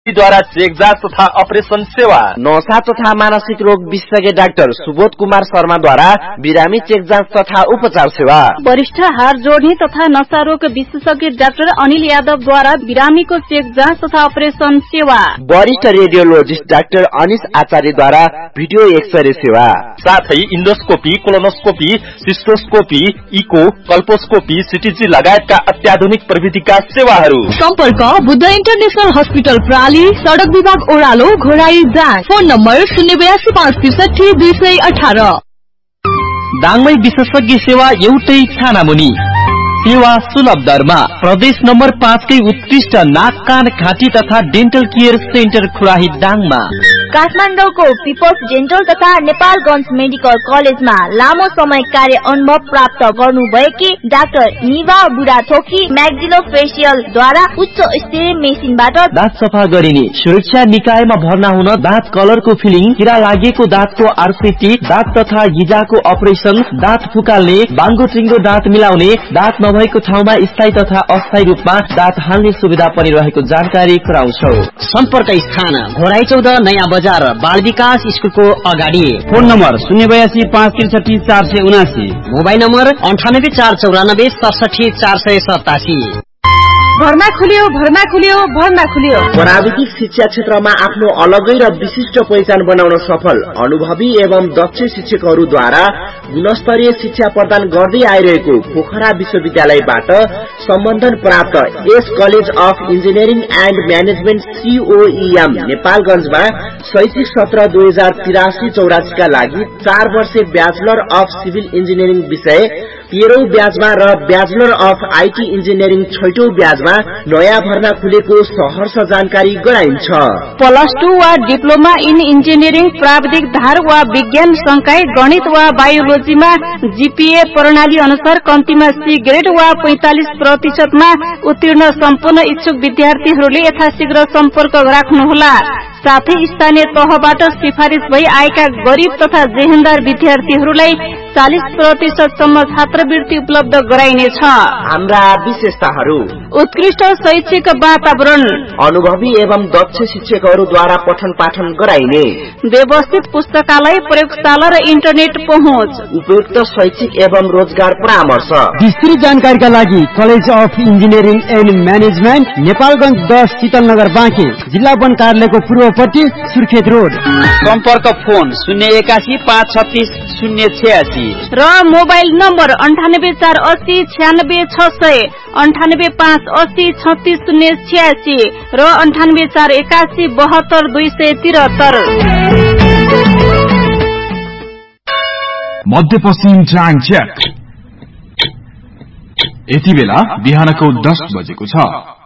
द्वारा चेक जाँच तथा अपरेसन सेवा। नशा तथा मानसिक रोग विशेषज्ञ डाक्टर सुबोध कुमार शर्माद्वारा बिरामी चेक जाँच तथा उपचार सेवा। वरिष्ठ हार जोड्ने तथा नशा रोग विशेषज्ञ डाक्टर अनिल यादवद्वारा बिरामीको चेक जाँच तथा अपरेसन सेवा। वरिष्ठ रेडियोलोजिस्ट डाक्टर अनिश आचार्यद्वारा भिडियो एक्सरे सेवा। साथै इन्डोस्कोपी, कोलोनोस्कोपी, सिस्टोस्कोपी, इको, कल्पोस्कोपी, सिटीजी लगायतका अत्याधुनिक प्रविधिका सेवाहरू। सम्पर्क बुद्ध इन्टरनेशनल हस्पिटल प्राली, सडक विभाग ओह्रालो, घोराई जाँच। Phone number 082563218। दाङमै विशेषज्ञ सेवा एउटै छानामुनि, सेवा सुलभ दरमा। प्रदेश नम्बर 5 कै उत्कृष्ट नाक कान घाँटी तथा डेन्टल केयर सेन्टर खुराही दाङमा। काठमाडौँको पिपल्स डेन्टल तथा नेपालगञ्ज मेडिकल कलेजमा लामो समय कार्य अनुभव प्राप्त गर्नुभएकी डाक्टर निभा बुढाथोकी म्याक्सिलोफेसियल द्वारा उच्च स्तरीय मेसिनबाट दाँत सफा गरिने, सुरक्षा निकायमा भर्ना हुन, दाँत कलरको फिलिङ, किरा लागेको दाँतको आरसीटी, दाँत तथा गिजाको अपरेसन, दाँत फुकाल्ने, बाङ्गो टिङ्गो दाँत मिलाउने, दाँत नभएको ठाउँमा स्थायी तथा अस्थायी रूपमा दाँत हाल्ने सुविधा पनि रहेको जानकारी गराउँछौ। सम्पर्क स्थान घोराई 14 नयाँ बजार, बाल विकास स्कुलको अगाडि। Phone number 08256347479। Mobile number 9849467487। भर्ना खुल्यो, भर्ना खुल्यो, भर्ना खुल्यो। प्राविधिक शिक्षा क्षेत्रमा आफ्नो अलगै र विशिष्ट पहिचान बनाउन सफल अनुभवी एवं दक्ष शिक्षकहरूद्वारा गुणस्तरीय शिक्षा प्रदान गर्दै आइरहेको पोखरा विश्वविद्यालयबाट सम्बन्धन प्राप्त S college of engineering and management COEM नेपालगञ्जमा शैक्षिक सत्र 2083-84 का लागि 4 वर्षे ब्याचलर अफ सिभिल इन्जिनियरिङ विषय 13औं ब्याजमा र ब्याचलर अफ IT इन्जिनियरिङ 6औं ब्याजमा नयाँ भर्ना खुलेको सहर्ष जानकारी गराइन्छ। +2 वा डिप्लोमा इन इन्जिनियरिङ प्राविधिक धार वा विज्ञान संकाय गणित वा बायोलोजीमा GPA प्रणाली अनुसार कम्तीमा C ग्रेड वा 45% मा उत्तीर्ण सम्पूर्ण इच्छुक विद्यार्थीहरूले यथाशीघ्र सम्पर्क राख्नुहोला। साथै स्थानीय तहबाट सिफारिस भई आएका गरिब तथा जेहेन्दार विद्यार्थीहरूलाई 40% सम्म छात्रवृत्ति उपलब्ध गराइनेछ। हाम्रा विशेषताहरू: उत्कृष्ट शैक्षिक वातावरण, अनुभवी एवं दक्ष शिक्षकहरूद्वारा पठन पाठन गराइने, व्यवस्थित पुस्तकालय, प्रयोगशाला र इन्टरनेट पहुँच, उपयुक्त शैक्षिक एवं रोजगार परामर्श। विस्तृत जानकारीका लागि college of engineering and management, Nepalgunj 10 Shital Nagar Banke, जिल्ला वन कार्यालयको पूर्वपट्टि, सुर्खेत रोड। सम्पर्क फोन 081536086 र मोबाइल नम्बर 9848096600, 9858036086 र 984817272373। मध्यपश्चिम ट्राङ चेक। यति बेला बिहानको 10 बजेको छ।